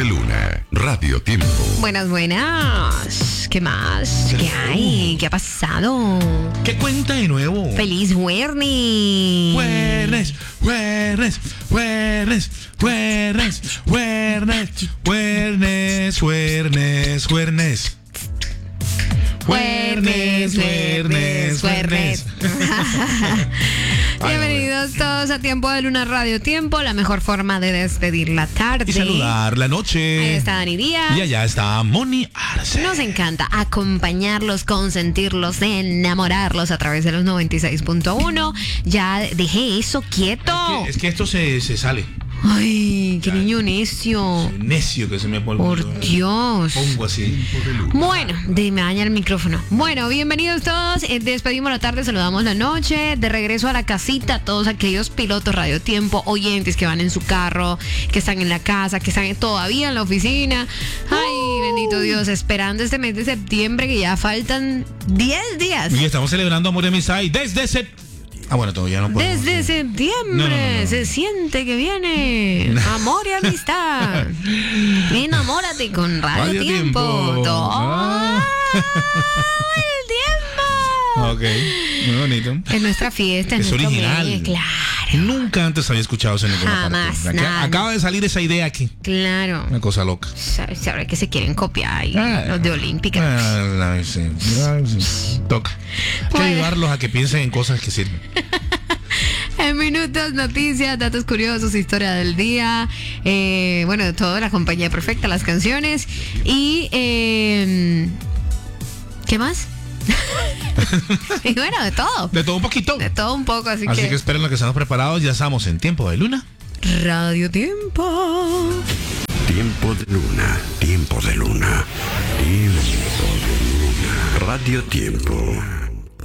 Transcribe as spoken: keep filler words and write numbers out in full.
de Luna, Radio Tiempo. Buenas, buenas. ¿Qué más? ¿Qué hay? ¿Qué ha pasado? ¿Qué cuenta de nuevo? ¡Feliz Juernes! Juernes, juernes, juernes, juernes, juernes, juernes, juernes, juernes. Juernes, juernes, juernes. Bienvenidos todos a Tiempo de Luna, Radio Tiempo, la mejor forma de despedir la tarde. Y saludar la noche. Ahí está Dani Díaz. Y allá está Moni Arce. Nos encanta acompañarlos, consentirlos, enamorarlos a través de los noventa y seis punto uno. Ya dejé eso quieto. Es que, es que esto se, se sale. Ay, qué niño necio. Soy necio que se me pone. Por Dios. Pongo así. Bueno, de me daña el micrófono. Bueno, bienvenidos todos. Eh, despedimos la tarde, saludamos la noche. De regreso a la casita, todos aquellos pilotos Radio Tiempo, oyentes que van en su carro, que están en la casa, que están todavía en la oficina. Ay, bendito Dios, esperando este mes de septiembre que ya faltan diez días. Y estamos celebrando amor y amistad y desde septiembre. Ah, bueno, todavía no puedo. Desde septiembre No, no, no, no. se siente que viene amor y amistad. Enamórate con Radio, Radio Tiempo. Tiempo. Todo Ah. el tiempo. Ok, muy bonito. Es nuestra fiesta, es Es nuestro original. mes, claro. Nunca antes había escuchado eso en ninguna Jamás, parte. Acá- nada. Acaba de salir esa idea aquí. Claro. Una cosa loca. Sabrá que se quieren copiar y Ah. los de Olímpica. Ah, la- sí. Ah, sí. Toca. Hay que Bueno. ayudarlos a que piensen en cosas que sirven. En minutos, noticias, datos curiosos, historia del día, eh, bueno, de todo, la compañía perfecta, las canciones y eh, ¿qué más? Y bueno, de todo, De todo un poquito. de todo un poco, así, Así que, que esperen lo que estamos preparados. Ya estamos en Tiempo de Luna. Radio Tiempo. Tiempo de Luna, Tiempo de Luna, Tiempo de Luna, Radio Tiempo.